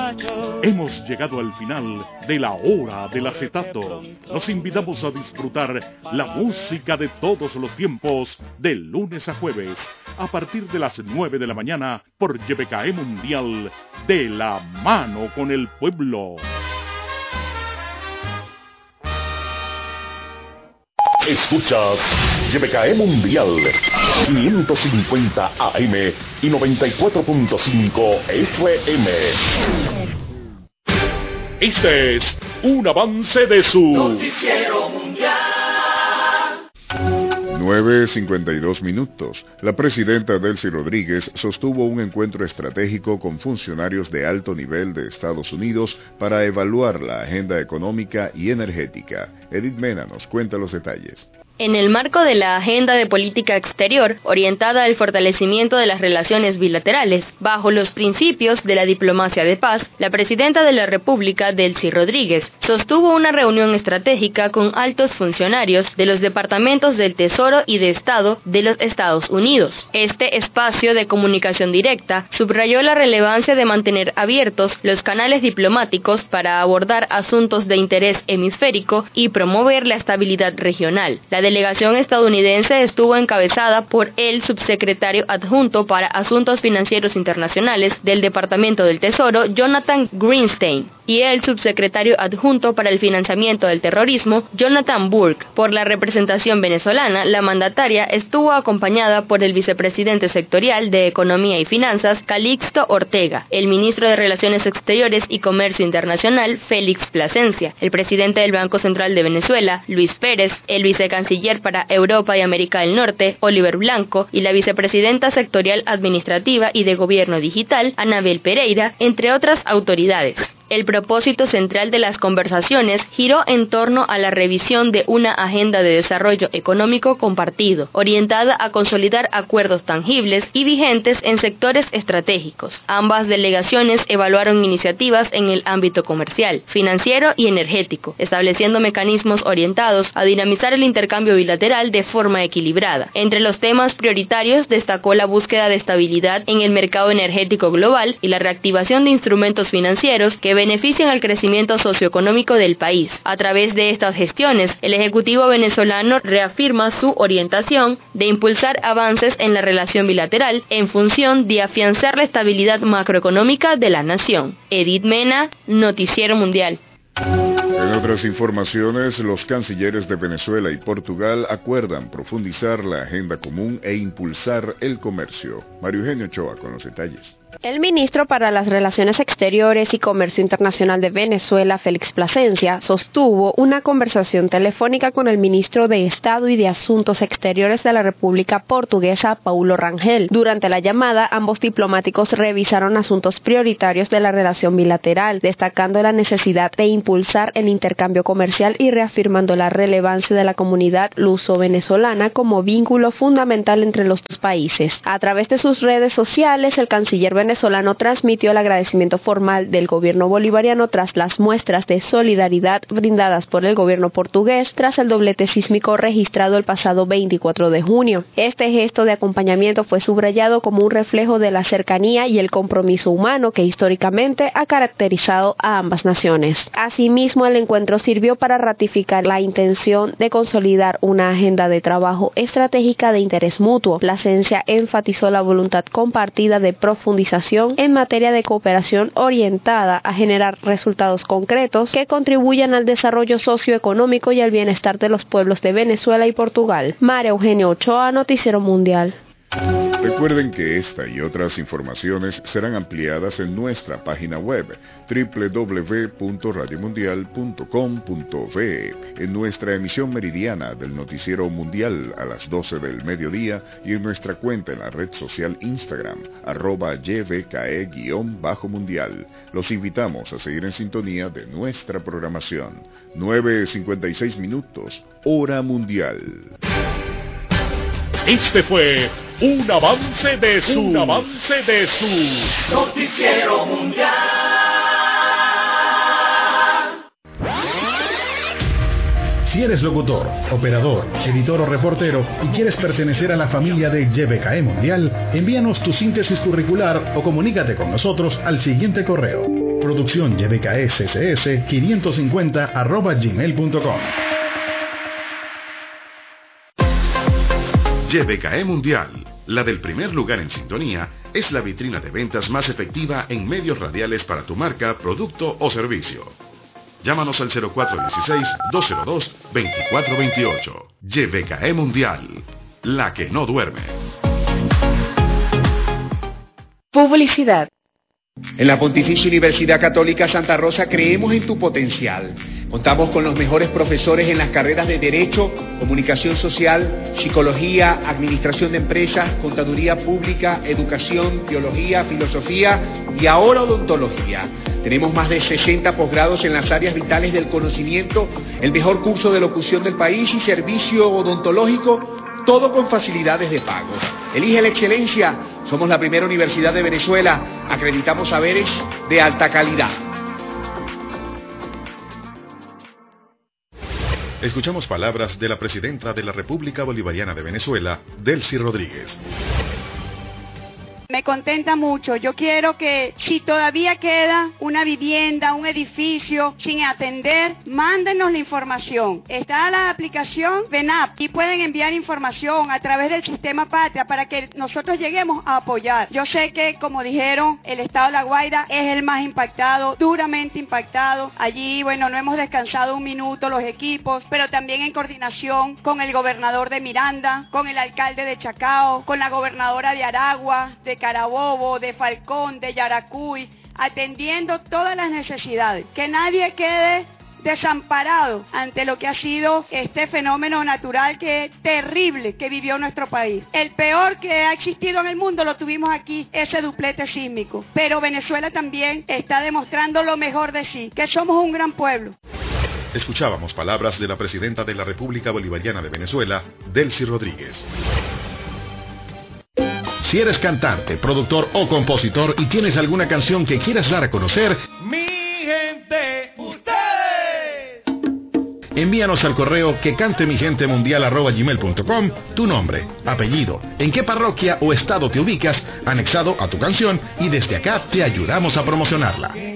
Hemos llegado al final de la hora del acetato. Los invitamos a disfrutar la música de todos los tiempos de lunes a jueves a partir de las 9 de la mañana por YBKE Mundial, de la mano con el pueblo. Escuchas YBKE Mundial 550 AM y 94.5 FM. Este es un avance de su Noticiero Mundial. 9:52. La presidenta Delcy Rodríguez sostuvo un encuentro estratégico con funcionarios de alto nivel de Estados Unidos para evaluar la agenda económica y energética. Edith Mena nos cuenta los detalles. En el marco de la agenda de política exterior orientada al fortalecimiento de las relaciones bilaterales, bajo los principios de la diplomacia de paz, la presidenta de la República, Delcy Rodríguez, sostuvo una reunión estratégica con altos funcionarios de los departamentos del Tesoro y de Estado de los Estados Unidos. Este espacio de comunicación directa subrayó la relevancia de mantener abiertos los canales diplomáticos para abordar asuntos de interés hemisférico y promover la estabilidad regional. La delegación estadounidense estuvo encabezada por el subsecretario adjunto para Asuntos Financieros Internacionales del Departamento del Tesoro, Jonathan Greenstein, y el subsecretario adjunto para el financiamiento del terrorismo, Jonathan Burke. Por la representación venezolana, la mandataria estuvo acompañada por el vicepresidente sectorial de Economía y Finanzas, Calixto Ortega, el ministro de Relaciones Exteriores y Comercio Internacional, Félix Plasencia, el presidente del Banco Central de Venezuela, Luis Pérez, el vicecanciller para Europa y América del Norte, Oliver Blanco, y la vicepresidenta sectorial administrativa y de Gobierno Digital, Anabel Pereira, entre otras autoridades. El propósito central de las conversaciones giró en torno a la revisión de una agenda de desarrollo económico compartido, orientada a consolidar acuerdos tangibles y vigentes en sectores estratégicos. Ambas delegaciones evaluaron iniciativas en el ámbito comercial, financiero y energético, estableciendo mecanismos orientados a dinamizar el intercambio bilateral de forma equilibrada. Entre los temas prioritarios destacó la búsqueda de estabilidad en el mercado energético global y la reactivación de instrumentos financieros que benefician al crecimiento socioeconómico del país. A través de estas gestiones, el Ejecutivo venezolano reafirma su orientación de impulsar avances en la relación bilateral en función de afianzar la estabilidad macroeconómica de la nación. Edith Mena, Noticiero Mundial. En otras informaciones, los cancilleres de Venezuela y Portugal acuerdan profundizar la agenda común e impulsar el comercio. Mario Eugenio Ochoa con los detalles. El ministro para las Relaciones Exteriores y Comercio Internacional de Venezuela, Félix Plasencia, sostuvo una conversación telefónica con el ministro de Estado y de Asuntos Exteriores de la República Portuguesa, Paulo Rangel. Durante la llamada, ambos diplomáticos revisaron asuntos prioritarios de la relación bilateral, destacando la necesidad de impulsar el intercambio comercial y reafirmando la relevancia de la comunidad luso-venezolana como vínculo fundamental entre los dos países. A través de sus redes sociales, el canciller venezolano transmitió el agradecimiento formal del gobierno bolivariano tras las muestras de solidaridad brindadas por el gobierno portugués tras el doblete sísmico registrado el pasado 24 de junio. Este gesto de acompañamiento fue subrayado como un reflejo de la cercanía y el compromiso humano que históricamente ha caracterizado a ambas naciones. Asimismo, el encuentro sirvió para ratificar la intención de consolidar una agenda de trabajo estratégica de interés mutuo. Plasencia enfatizó la voluntad compartida de profundizar en materia de cooperación orientada a generar resultados concretos que contribuyan al desarrollo socioeconómico y al bienestar de los pueblos de Venezuela y Portugal. María Eugenio Ochoa, Noticiero Mundial. Recuerden que esta y otras informaciones serán ampliadas en nuestra página web www.radiomundial.com.ve, en nuestra emisión meridiana del Noticiero Mundial a las 12 del mediodía y en nuestra cuenta en la red social Instagram, @YBKE_mundial. Los invitamos a seguir en sintonía de nuestra programación. 9:56, hora mundial. Este fue un avance de su Noticiero Mundial. eres locutor, operador, editor o reportero y quieres pertenecer a la familia de YBKE Mundial, envíanos tu síntesis curricular o comunícate con nosotros al siguiente correo: producción ybkeccs550@gmail.com. YBKE Mundial, la del primer lugar en sintonía, es la vitrina de ventas más efectiva en medios radiales para tu marca, producto o servicio. Llámanos al 0416-202-2428. YBKE Mundial, la que no duerme. Publicidad. En la Pontificia Universidad Católica Santa Rosa creemos en tu potencial. Contamos con los mejores profesores en las carreras de Derecho, Comunicación Social, Psicología, Administración de Empresas, Contaduría Pública, Educación, Biología, Filosofía y ahora Odontología. Tenemos más de 60 posgrados en las áreas vitales del conocimiento, el mejor curso de locución del país y servicio odontológico, todo con facilidades de pago. Elige la excelencia. Somos la primera universidad de Venezuela. Acreditamos saberes de alta calidad. Escuchamos palabras de la presidenta de la República Bolivariana de Venezuela, Delcy Rodríguez. Me contenta mucho. Yo quiero que si todavía queda una vivienda, un edificio sin atender, mándenos la información. Está la aplicación VENAP y pueden enviar información a través del sistema Patria para que nosotros lleguemos a apoyar. Yo sé que, como dijeron, el estado de La Guaira es el más impactado, duramente impactado. Allí, bueno, no hemos descansado un minuto los equipos, pero también en coordinación con el gobernador de Miranda, con el alcalde de Chacao, con la gobernadora de Aragua, de Carabobo, de Falcón, de Yaracuy, atendiendo todas las necesidades. Que nadie quede desamparado ante lo que ha sido este fenómeno natural terrible que vivió nuestro país. El peor que ha existido en el mundo lo tuvimos aquí, ese duplete sísmico. Pero Venezuela también está demostrando lo mejor de sí, que somos un gran pueblo. Escuchábamos palabras de la presidenta de la República Bolivariana de Venezuela, Delcy Rodríguez. Si eres cantante, productor o compositor y tienes alguna canción que quieras dar a conocer, Mi gente, ustedes. envíanos al correo quecantemigentemundial@gmail.com tu nombre, apellido, en qué parroquia o estado te ubicas, anexado a tu canción, y desde acá te ayudamos a promocionarla.